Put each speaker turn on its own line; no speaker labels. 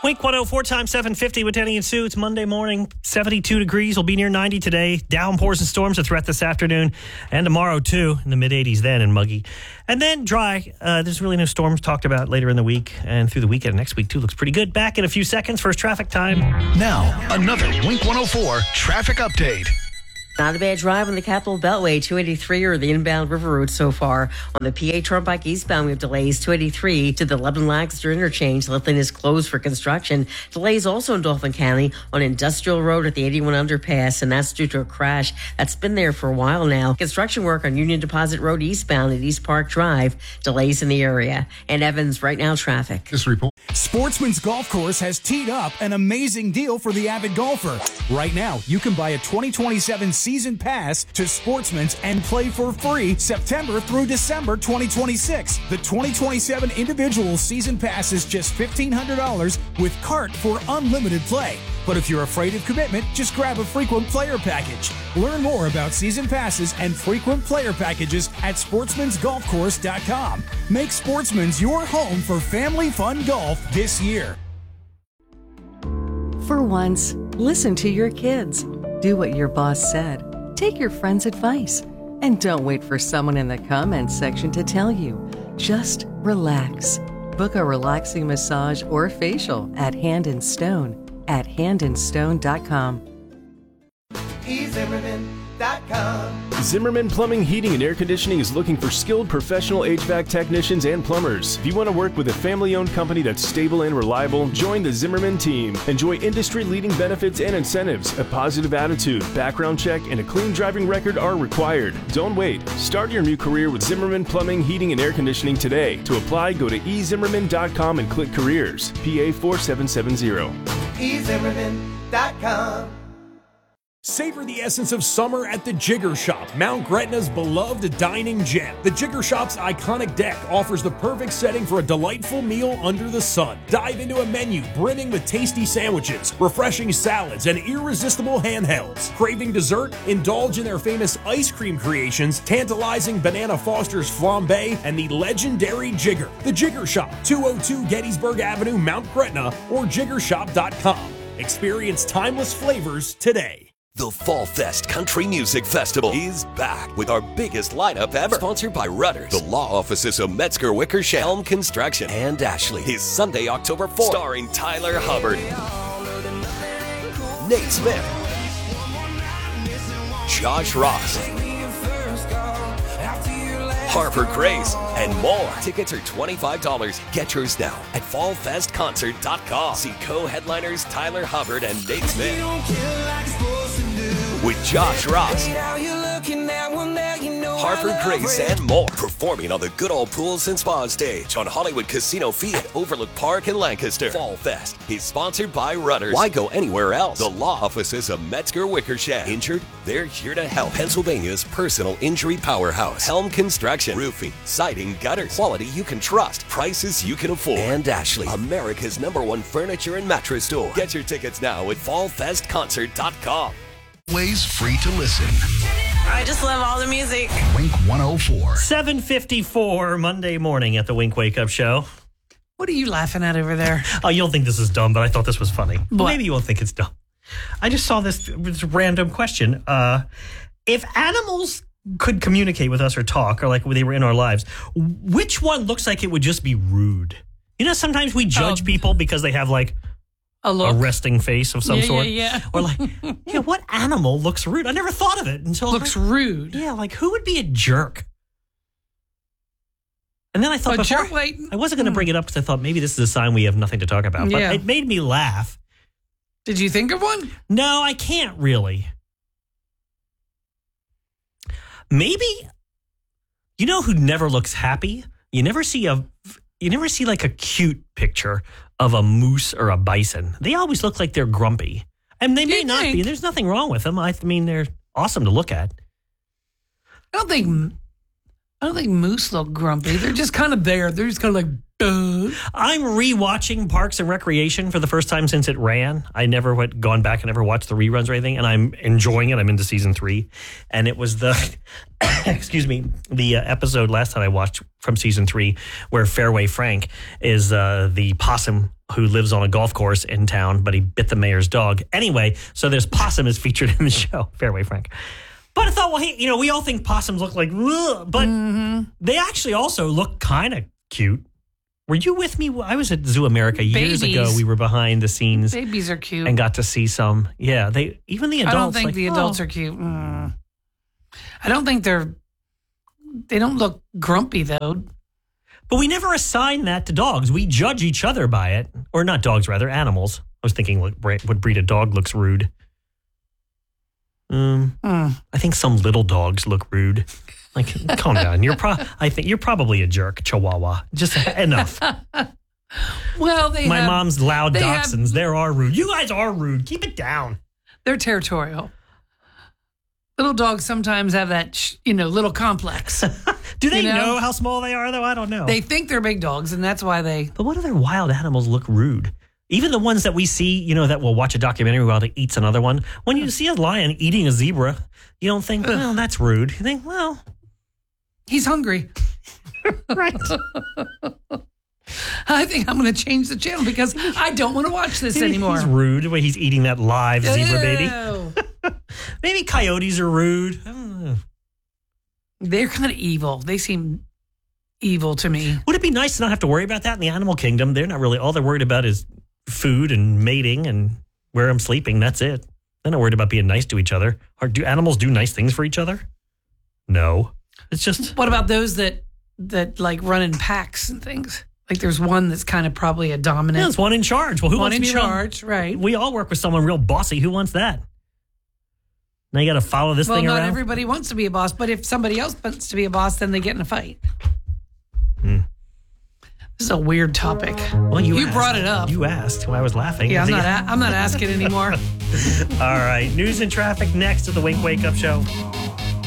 Wink 104 times 750 with Denny and Sue. It's Monday morning, 72 degrees. We'll be near 90 today. Downpours and storms a threat this afternoon and tomorrow, too, in the mid-80s then and muggy. And then dry. There's really no storms talked about later in the week and through the weekend. Next week, too, looks pretty good. Back in a few seconds. First traffic time.
Now, another Wink 104 traffic update.
Not a bad drive on the Capital Beltway, 283 or the inbound River Route so far. On the PA Turnpike eastbound, we have delays, 283 to the Lebanon-Lancaster interchange. Left lane is closed for construction. Delays also in Dauphin County on Industrial Road at the 81 underpass, and that's due to a crash that's been there for a while now. Construction work on Union Deposit Road eastbound at East Park Drive. Delays in the area. And Evans, right now, traffic.
This report.
Sportsman's Golf Course has teed up an amazing deal for the avid golfer. Right now, you can buy a 2027 season pass to Sportsman's and play for free September through December 2026. The 2027 individual season pass is just $1,500 with cart for unlimited play. But if you're afraid of commitment, just grab a frequent player package. Learn more about season passes and frequent player packages at sportsmansgolfcourse.com. Make Sportsman's your home for family fun golf this year.
For once, listen to your kids. Do what your boss said. Take your friend's advice. And don't wait for someone in the comments section to tell you. Just relax. Book a relaxing massage or facial at Hand and Stone at handandstone.com.
eZimmerman.com. Zimmerman Plumbing, Heating, and Air Conditioning is looking for skilled professional HVAC technicians and plumbers. If you want to work with a family-owned company that's stable and reliable, join the Zimmerman team. Enjoy industry-leading benefits and incentives. A positive attitude, background check, and a clean driving record are required. Don't wait. Start your new career with Zimmerman Plumbing, Heating, and Air Conditioning today. To apply, go to eZimmerman.com and click Careers. PA 4770.
eZimmerman.com.
Savor the essence of summer at the Jigger Shop, Mount Gretna's beloved dining gem. The Jigger Shop's iconic deck offers the perfect setting for a delightful meal under the sun. Dive into a menu brimming with tasty sandwiches, refreshing salads, and irresistible handhelds. Craving dessert? Indulge in their famous ice cream creations, tantalizing Banana Foster's flambe, and the legendary Jigger. The Jigger Shop, 202 Gettysburg Avenue, Mount Gretna, or jiggershop.com. Experience timeless flavors today.
The Fall Fest Country Music Festival is back with our biggest lineup ever. Sponsored by Rudders, the law offices of Metzger Wickersham, Helm Construction, and Ashley. Is Sunday, October 4th. Starring Tyler Hubbard, Nate Smith, Josh Ross, Harper Grace, and more. Tickets are $25. Get yours now at fallfestconcert.com. See co-headliners Tyler Hubbard and Nate Smith. With Josh Ross, Harper Grace, and more. Performing on the Good Old Pools and Spa stage on Hollywood Casino Field, Overlook Park in Lancaster. Fall Fest is sponsored by Rudders. Why go anywhere else? The law offices of Metzger Wickersham. Injured? They're here to help. Pennsylvania's personal injury powerhouse. Helm Construction. Roofing, siding, gutters. Quality you can trust. Prices you can afford. And Ashley, America's #1 furniture and mattress store. Get your tickets now at fallfestconcert.com.
Always free to listen.
I just love all the music.
Wink 104.
7:54 Monday morning at the Wink Wake Up Show.
What are you laughing at over there?
Oh, you'll think this is dumb, but I thought this was funny.
What?
Maybe you won't think it's dumb. I just saw this random question. If animals could communicate with us or talk, or like they were in our lives, which one looks like it would just be rude? You know, sometimes we judge people because they have like a resting face of some sort.
Yeah.
Or like, yeah, what animal looks rude? I never thought of it until
looks rude.
Yeah, like who would be a jerk? And then I thought I wasn't going to bring it up because I thought maybe this is a sign we have nothing to talk about. But it made me laugh.
Did you think of one?
No, I can't really. Maybe, you know who never looks happy? You never see like a cute picture of a moose or a bison. They always look like they're grumpy. And they may not be. There's nothing wrong with them. I mean, they're awesome to look at.
I don't think moose look grumpy. They're just kind of there. They're just kind of like, duh.
I'm rewatching Parks and Recreation for the first time since it ran. I never gone back and ever watched the reruns or anything, and I'm enjoying it. I'm into season 3. And it was the, the episode last time I watched from season 3 where Fairway Frank is the possum who lives on a golf course in town, but he bit the mayor's dog. Anyway, so there's possum is featured in the show. Fairway Frank. But I thought, well, hey, we all think possums look like, ugh, but they actually also look kind of cute. Were you with me? I was at Zoo America years ago. We were behind the scenes.
Babies are cute.
And got to see some. Yeah, even the adults.
I don't think the adults are cute. I don't think they don't look grumpy, though.
But we never assign that to dogs. We judge each other by it. Or not dogs, rather, animals. I was thinking what breed of dog looks rude. I think some little dogs look rude. Like, calm down. I think you're probably a jerk, Chihuahua. Just enough.
Well,
my mom's loud dachshunds. They are rude. You guys are rude. Keep it down.
They're territorial. Little dogs sometimes have that, little complex.
Do they know how small they are, though? I don't know.
They think they're big dogs, and that's why they...
But what other wild animals look rude? Even the ones that we see, that will watch a documentary while it eats another one. When you see a lion eating a zebra, you don't think, well, that's rude. You think, well...
He's hungry.
Right.
I think I'm going to change the channel because I don't want to watch this anymore.
He's rude the way he's eating that live zebra baby. Maybe coyotes are rude. I don't know.
They're kind of evil. They seem evil to me.
Would it be nice to not have to worry about that in the animal kingdom? They're not really, all they're worried about is food and mating and where I'm sleeping. That's it. They're not worried about being nice to each other. Do animals do nice things for each other? No. It's just...
What about those that like run in packs and things? Like there's one that's kind of probably a dominant.
Yeah, there's one in charge. Well, who
one
wants
in
to be
charge, right?
We all work with someone real bossy. Who wants that? Now you got to follow this thing around?
Well, not everybody wants to be a boss, but if somebody else wants to be a boss, then they get in a fight. This is a weird topic.
Well, you
brought it up.
You asked when I was laughing.
Yeah, I'm not asking anymore.
All right. News and traffic next to the Wink Wake Up Show.